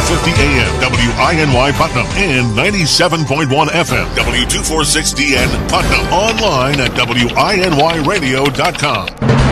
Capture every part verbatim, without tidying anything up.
fifty A M W I N Y Putnam and ninety-seven point one F M W two forty-six D N Putnam. Online at W I N Y radio dot com.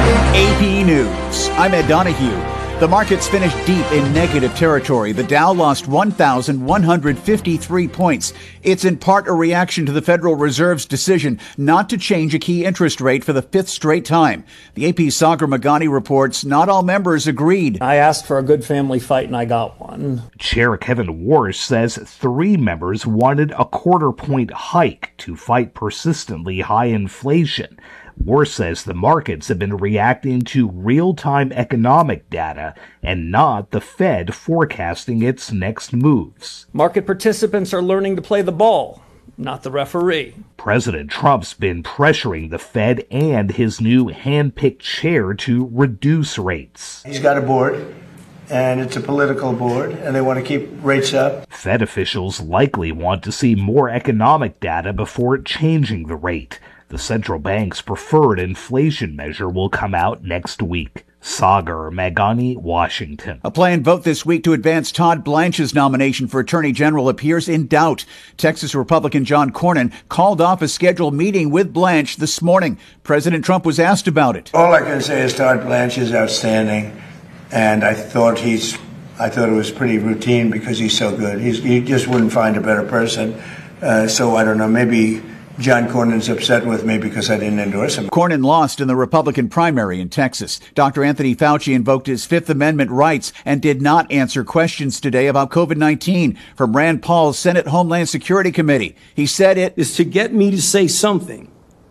A P News. I'm Ed Donahue. The markets finished deep in negative territory. The Dow lost one thousand one hundred fifty-three points. It's in part a reaction to the Federal Reserve's decision not to change a key interest rate for the fifth straight time. The A P's Sagar Meghani reports not all members agreed. I asked for a good family fight and I got one. Chair Kevin Warsh says three members wanted a quarter point hike to fight persistently high inflation. Warsh says the markets have been reacting to real-time economic data and not the Fed forecasting its next moves. Market participants are learning to play the ball, not the referee. President Trump's been pressuring the Fed and his new hand-picked chair to reduce rates. He's got a board, and it's a political board, and they want to keep rates up. Fed officials likely want to see more economic data before changing the rate. The central bank's preferred inflation measure will come out next week. Sagar Meghani, Washington. A planned vote this week to advance Todd Blanche's nomination for Attorney General appears in doubt. Texas Republican John Cornyn called off a scheduled meeting with Blanche this morning. President Trump was asked about it. All I can say is Todd Blanche is outstanding, and I thought he's, I thought it was pretty routine because he's so good. He's, you just wouldn't find a better person. Uh, so I don't know, maybe John Cornyn's upset with me because I didn't endorse him. Cornyn lost in the Republican primary in Texas. Doctor Anthony Fauci invoked his Fifth Amendment rights and did not answer questions today about COVID nineteen from Rand Paul's Senate Homeland Security Committee. He said it is to get me to say something,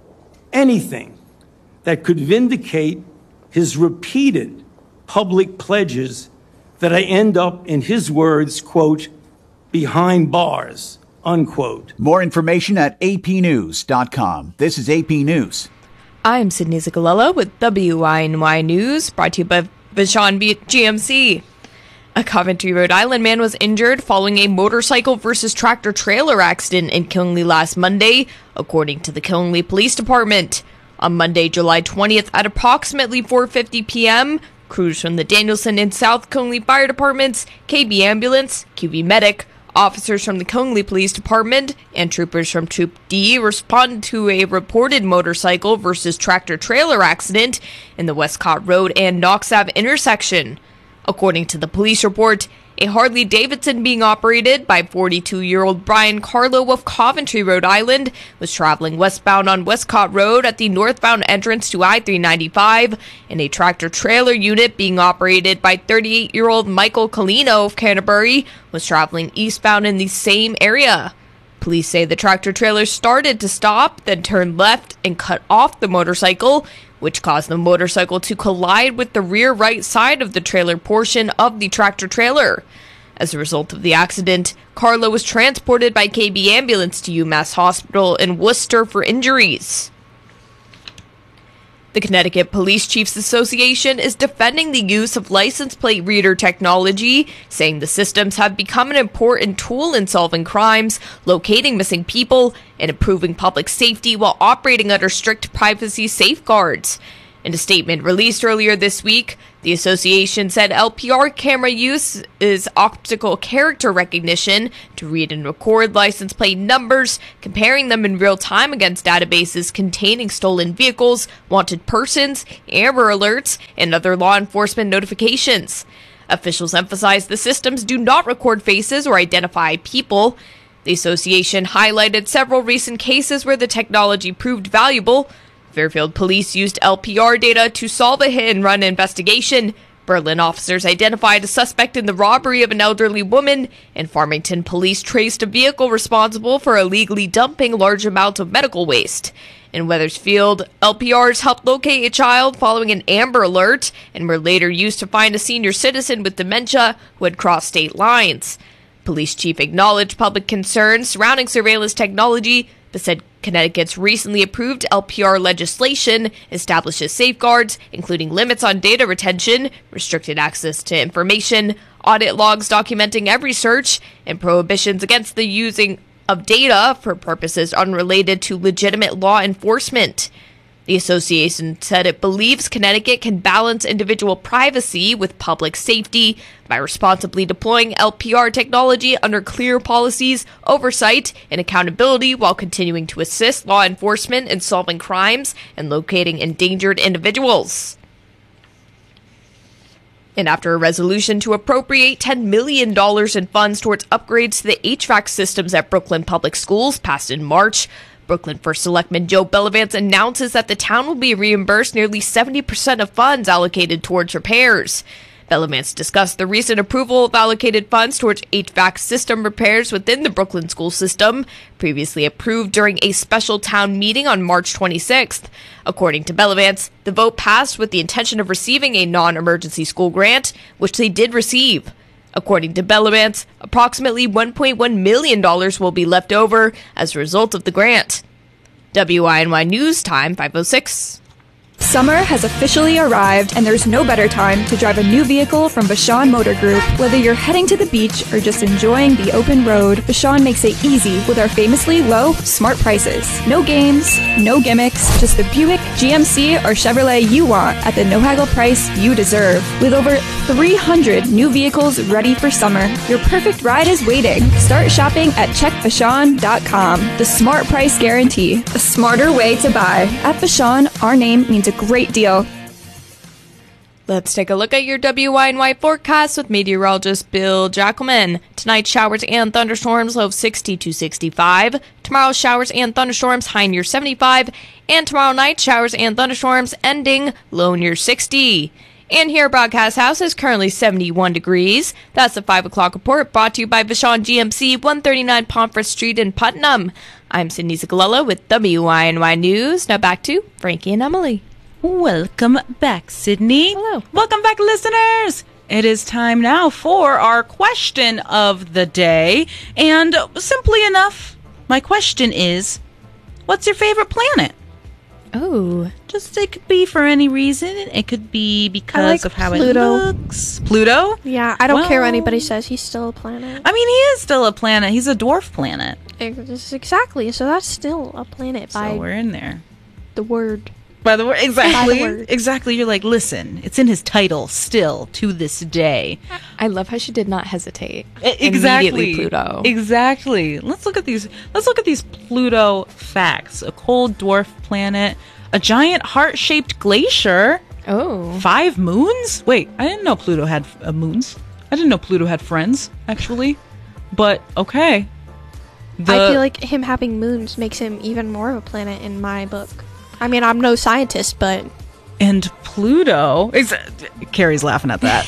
anything, that could vindicate his repeated public pledges that I end up, in his words, quote, behind bars. Unquote. More information at A P news dot com. This is A P News. I'm Sydney Ziccolello with W I N Y News, brought to you by Vashon G M C. A Coventry, Rhode Island man was injured following a motorcycle versus tractor-trailer accident in Killingly last Monday, according to the Killingly Police Department. On Monday, July twentieth, at approximately four fifty p.m., crews from the Danielson and South Killingly Fire Departments, K B Ambulance, Q V Medic, officers from the Killingly Police Department, and troopers from Troop D responded to a reported motorcycle versus tractor-trailer accident in the Westcott Road and Knox Ave intersection. According to the police report, a Harley-Davidson being operated by forty-two-year-old Brian Carlo of Coventry, Rhode Island, was traveling westbound on Westcott Road at the northbound entrance to I three ninety-five, and a tractor-trailer unit being operated by thirty-eight-year-old Michael Colino of Canterbury was traveling eastbound in the same area. Police say the tractor-trailer started to stop, then turned left and cut off the motorcycle, which caused the motorcycle to collide with the rear right side of the trailer portion of the tractor-trailer. As a result of the accident, Carlo was transported by K B Ambulance to UMass Hospital in Worcester for injuries. The Connecticut Police Chiefs Association is defending the use of license plate reader technology, saying the systems have become an important tool in solving crimes, locating missing people, and improving public safety while operating under strict privacy safeguards. In a statement released earlier this week, the association said L P R camera use is optical character recognition to read and record license plate numbers, comparing them in real time against databases containing stolen vehicles, wanted persons, Amber Alerts, and other law enforcement notifications. Officials emphasized the systems do not record faces or identify people. The association highlighted several recent cases where the technology proved valuable. Fairfield police used L P R data to solve a hit-and-run investigation. Berlin officers identified a suspect in the robbery of an elderly woman, and Farmington police traced a vehicle responsible for illegally dumping large amounts of medical waste. In Wethersfield, L P Rs helped locate a child following an Amber Alert and were later used to find a senior citizen with dementia who had crossed state lines. Police chief acknowledged public concerns surrounding surveillance technology, but said Connecticut's recently approved L P R legislation establishes safeguards, including limits on data retention, restricted access to information, audit logs documenting every search, and prohibitions against the using of data for purposes unrelated to legitimate law enforcement. The association said it believes Connecticut can balance individual privacy with public safety by responsibly deploying L P R technology under clear policies, oversight, and accountability while continuing to assist law enforcement in solving crimes and locating endangered individuals. And after a resolution to appropriate ten million dollars in funds towards upgrades to the H V A C systems at Brooklyn Public Schools passed in March, Brooklyn First Selectman Joe Bellavance announces that the town will be reimbursed nearly seventy percent of funds allocated towards repairs. Bellavance discussed the recent approval of allocated funds towards H V A C system repairs within the Brooklyn school system, previously approved during a special town meeting on March twenty-sixth. According to Bellavance, the vote passed with the intention of receiving a non-emergency school grant, which they did receive. According to Bellavance, approximately one point one million dollars will be left over as a result of the grant. W I N Y News Time five oh six. Summer has officially arrived, and there's no better time to drive a new vehicle from Vashon Motor Group. Whether you're heading to the beach or just enjoying the open road, Vashon makes it easy with our famously low, smart prices. No games, no gimmicks, just the Buick, G M C, or Chevrolet you want at the no-haggle price you deserve. With over three hundred new vehicles ready for summer, your perfect ride is waiting. Start shopping at check vashon dot com. The smart price guarantee, a smarter way to buy. At Vashon, our name means a great deal. Let's take a look at your W I N Y forecast with meteorologist Bill Jackelman. Tonight, showers and thunderstorms, low of sixty to sixty-five. Tomorrow, showers and thunderstorms, high near seventy-five. And tomorrow night, showers and thunderstorms, ending low near sixty. And here at Broadcast House is currently seventy-one degrees. That's the five o'clock report brought to you by Vashon G M C, one thirty-nine Pomfret Street in Putnam. I'm Sydney Zagulella with W I N Y News. Now back to Frankie and Emily. Welcome back, Sydney. Hello. Welcome back, listeners. It is time now for our question of the day. And simply enough, my question is, what's your favorite planet? Oh. Just, it could be for any reason. It could be because like of how Pluto. it looks. Pluto? Yeah, I don't Well, care what anybody says. He's still a planet. I mean, he is still a planet. He's a dwarf planet. Ex- Exactly. So that's still a planet by So we're in there. the word. By the word, exactly. By the word. Exactly. You're like, listen, it's in his title still to this day. I love how she did not hesitate. E- Exactly. Immediately Pluto. Exactly. Let's look at these. Let's look at these Pluto facts. A cold dwarf planet, a giant heart-shaped glacier, Oh. five moons. Wait, I didn't know Pluto had uh, moons. I didn't know Pluto had friends, actually. But okay. The, I feel like him having moons makes him even more of a planet in my book. I mean, I'm no scientist, but and Pluto. Ex- Carrie's laughing at that.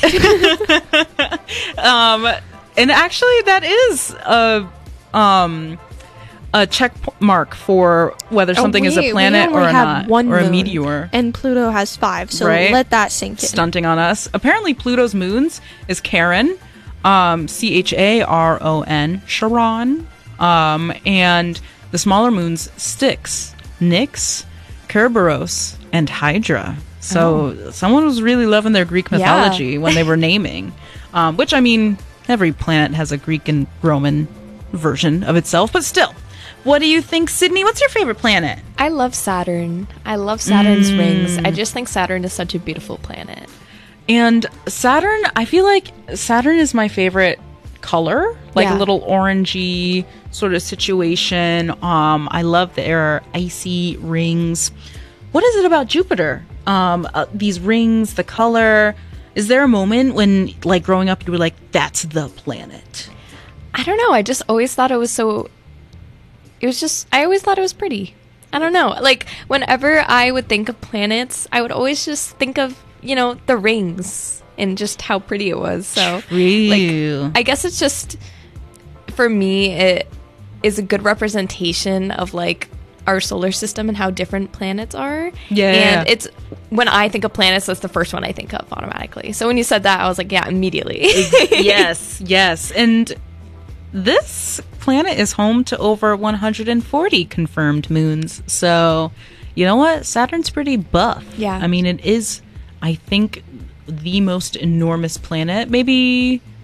um, and actually, that is a um a check mark for whether something oh, is we- a planet we only or have not, one or a moon, meteor. and Pluto has five. So Right? let that sink in. Stunting on us. Apparently, Pluto's moons is Charon, um, C H A R O N, Charon, um, and the smaller moons Styx, Nix, Kerberos, and Hydra. So Oh. someone was really loving their Greek Yeah. mythology when they were naming. Um, which, I mean, every planet has a Greek and Roman version of itself, but still. What do you think, Sydney? What's your favorite planet? I love Saturn. I love Saturn's Mm. rings. I just think Saturn is such a beautiful planet. And Saturn, I feel like Saturn is my favorite color, like Yeah. a little orangey sort of situation. Um, I love there are icy rings. What is it about Jupiter? Um, uh, these rings, the color. Is there a moment when, like, growing up, you were like, "That's the planet"? I don't know. I just always thought it was so. It was just. I always thought it was pretty. I don't know. Like, whenever I would think of planets, I would always just think of, you know, the rings and just how pretty it was. So, True. like, I guess it's just, for me, it is a good representation of, like, our solar system and how different planets are. Yeah. And it's, when I think of planets, that's the first one I think of automatically. So when you said that, I was like, yeah, immediately. Yes, yes. And this planet is home to over one hundred forty confirmed moons. So, you know what? Saturn's pretty buff. Yeah. I mean, it is, I think, the most enormous planet. Maybe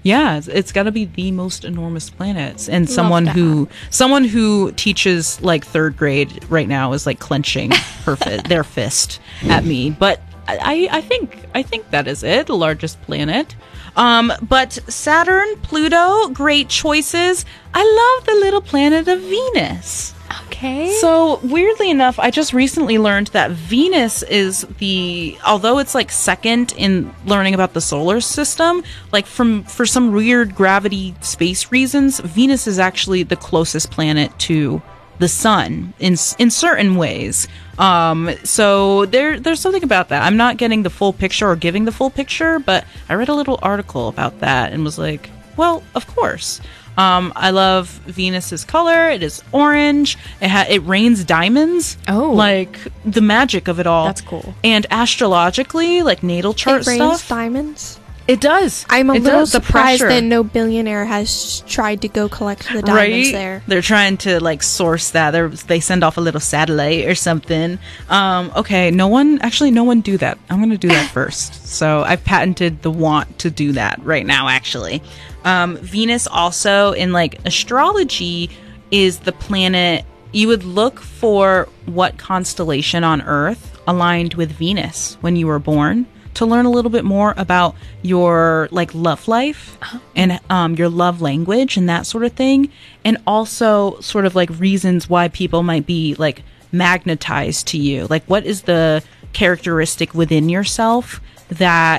Yeah, it's, it's got to be the most enormous planet. And Love someone that. who someone who teaches like third grade right now is like clenching her fi- their fist at me. But I, I think I think that is it, the largest planet. Um, but Saturn, Pluto, great choices. I love the little planet of Venus. Okay. So weirdly enough, I just recently learned that Venus is the, although it's like second in learning about the solar system, like from for some weird gravity space reasons, Venus is actually the closest planet to the sun in in certain ways. Um, so there there's something about that. I'm not getting the full picture or giving the full picture, but I read a little article about that and was like, well, of course. Um, I love Venus's color. It is orange. It ha- it rains diamonds. Oh. Like the magic of it all. That's cool. And astrologically, like natal chart It rains stuff. diamonds. It does. I'm a It little does. The surprised pressure. that no billionaire has tried to go collect the diamonds Right? there. They're trying to like source that. They're, they send off a little satellite or something. Um, okay, no one actually, no one do that. I'm going to do that first. So I've patented the want to do that right now. Actually, um, Venus also in like astrology is the planet. You would look for what constellation on Earth aligned with Venus when you were born, to learn a little bit more about your like love life and um, your love language and that sort of thing, and also sort of like reasons why people might be like magnetized to you. Like, what is the characteristic within yourself that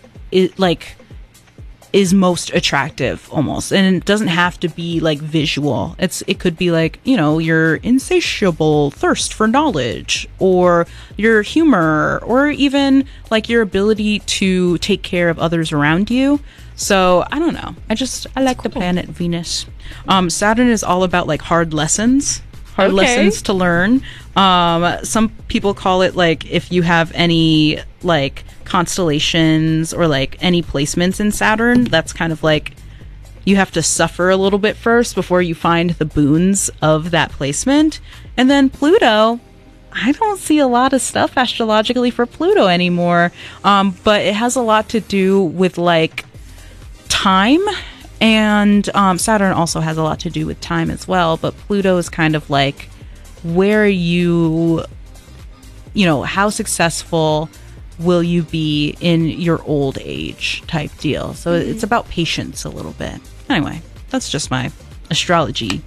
it like is most attractive almost, and it doesn't have to be like visual. It's it could be like, you know, your insatiable thirst for knowledge, or your humor, or even like your ability to take care of others around you. So I don't know, I just I like the planet Venus. um Saturn is all about like hard lessons hard Okay. lessons to learn. Um some people call it like if you have any like constellations or like any placements in Saturn, that's kind of like you have to suffer a little bit first before you find the boons of that placement. And then Pluto, I don't see a lot of stuff astrologically for Pluto anymore, um, but it has a lot to do with like time, and um, Saturn also has a lot to do with time as well, but Pluto is kind of like where you, you know, how successful will you be in your old age type deal. So it's about patience a little bit. Anyway, that's just my astrology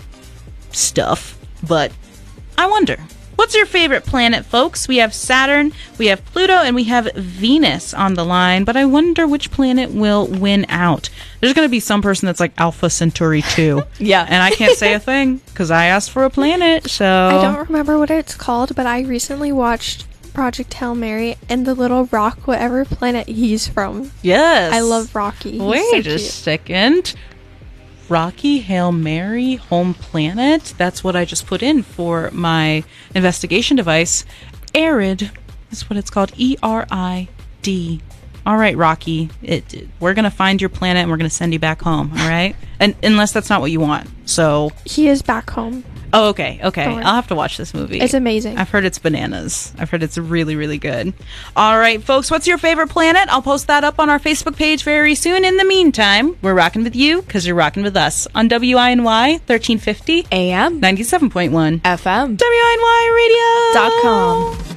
stuff. But I wonder, what's your favorite planet, folks? We have Saturn, we have Pluto, and we have Venus on the line. But I wonder which planet will win out. There's going to be some person that's like Alpha Centauri two. Yeah. And I can't say a thing because I asked for a planet. So I don't remember what it's called, but I recently watched Project Hail Mary, and the little rock, whatever planet he's from. Yes. I love Rocky. He's Wait so a cute. second. Rocky, Hail Mary, home planet. That's what I just put in for my investigation device. Arid is what it's called. E R I D. All right, Rocky. It, it- we're going to find your planet and we're going to send you back home. All right? And unless that's not what you want. So. He is back home. Oh, okay. Okay. Don't worry. I'll have to watch this movie. It's amazing. I've heard it's bananas. I've heard it's really, really good. All right, folks, what's your favorite planet? I'll post that up on our Facebook page very soon. In the meantime, we're rocking with you because you're rocking with us on W I N Y thirteen fifty A M ninety-seven point one F M W I N Y radio dot com.